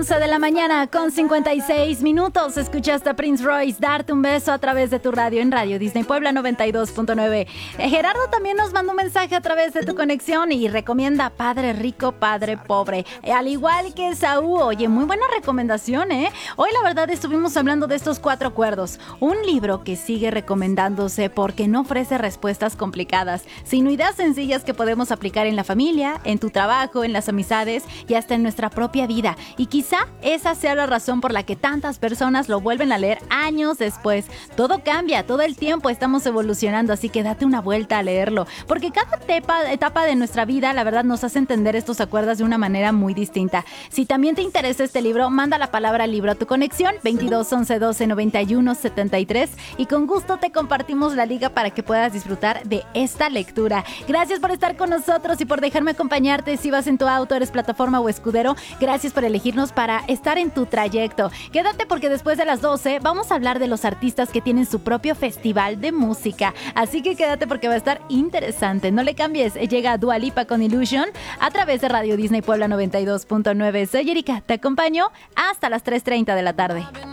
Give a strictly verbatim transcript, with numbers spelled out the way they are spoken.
once de la mañana con cincuenta y seis minutos. Escuchaste a Prince Royce darte un beso a través de tu radio en Radio Disney Puebla noventa y dos punto nueve. Eh, Gerardo también nos manda un mensaje a través de tu conexión y recomienda Padre Rico, Padre Pobre. Eh, al igual que Saúl, oye, muy buena recomendación, ¿eh? Hoy la verdad estuvimos hablando de estos cuatro acuerdos. Un libro que sigue recomendándose porque no ofrece respuestas complicadas, sino ideas sencillas que podemos aplicar en la familia, en tu trabajo, en las amistades y hasta en nuestra propia vida. Y quizá esa sea la razón por la que tantas personas lo vuelven a leer años después. Todo cambia, todo el tiempo estamos evolucionando, así que date una vuelta a leerlo, porque cada etapa, etapa de nuestra vida, la verdad, nos hace entender estos acuerdos de una manera muy distinta. Si también te interesa este libro, manda la palabra libro a tu conexión, veintidós once doce noventa y uno setenta y tres, y con gusto te compartimos la liga para que puedas disfrutar de esta lectura. Gracias por estar con nosotros y por dejarme acompañarte. Si vas en tu auto, eres plataforma o escudero, gracias por elegirnos para estar en tu trayecto. Quédate porque después de las doce vamos a hablar de los artistas que tienen su propio festival de música. Así que quédate porque va a estar interesante. No le cambies. Llega Dua Lipa con Illusion a través de Radio Disney Puebla noventa y dos punto nueve. Soy Erika, te acompaño hasta las tres treinta de la tarde.